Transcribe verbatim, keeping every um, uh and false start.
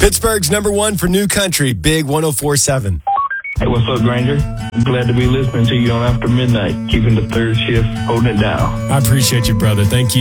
Pittsburgh's number one for new country, Big one oh four point seven. Hey, what's up, Granger? I'm glad to be listening to you on After Midnight, keeping the third shift, holding it down. I appreciate you, brother. Thank you.